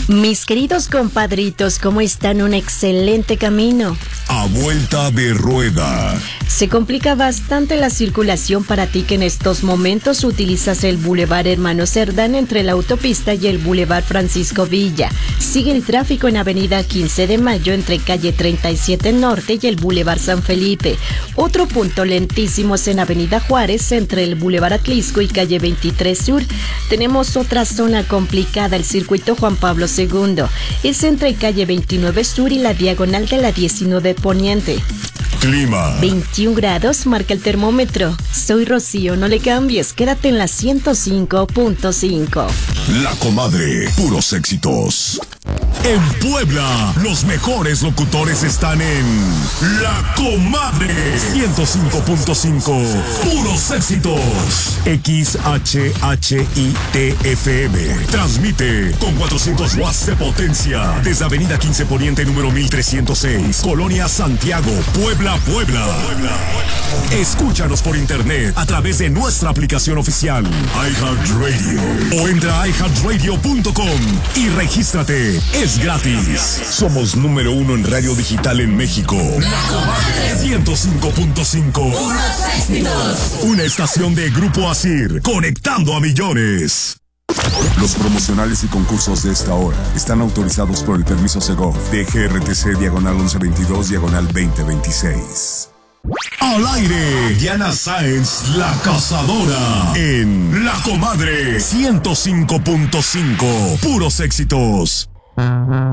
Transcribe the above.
Mis queridos compadritos, ¿cómo están? Un excelente camino. A vuelta de rueda. Se complica bastante la circulación para ti que en estos momentos utilizas el Boulevard Hermano Cerdán entre la autopista y el Boulevard Francisco Villa. Sigue el tráfico en Avenida 15 de Mayo entre calle 37 Norte y el Boulevard San Felipe. Otro punto lentísimo es en Avenida Juárez entre el Boulevard Atlisco y calle 23 Sur. Tenemos otra zona complicada, el circuito Juan Pablo II. Es entre calle 29 Sur y la diagonal de la 19 Poniente. Clima. 21 grados marca el termómetro. Soy Rocío, no le cambies, quédate en la 105.5. La Comadre, puros éxitos. En Puebla, los mejores locutores están en La Comadre 105.5. Puros éxitos. XHHITFM. Transmite con 400 watts de potencia desde Avenida 15 Poniente número 1306, Colonia Santiago, Puebla. Escúchanos por internet a través de nuestra aplicación oficial iHeartRadio o entra a iHeartRadio.com y regístrate. Es gratis. Somos número 1 en radio digital en México. La Comadre 105.5. Una estación de Grupo Asir, conectando a millones. Los promocionales y concursos de esta hora están autorizados por el permiso Segov de GRTC /2026. Al aire, Diana Sáenz, la cazadora, en La Comadre 105.5. Puros éxitos.